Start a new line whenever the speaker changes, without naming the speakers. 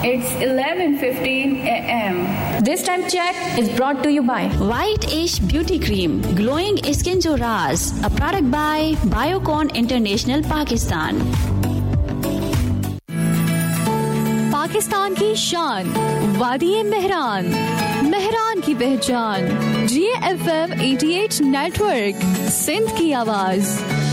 It's 11:15 a.m.
This time check is brought to you by
White Ash Beauty Cream, Glowing Skin Jo Raz, a product by Biocon International Pakistan.
Pakistan की शान, वादी मेहरान, मेहरान की पहचान, GFM 88 network, Sindh की आवाज।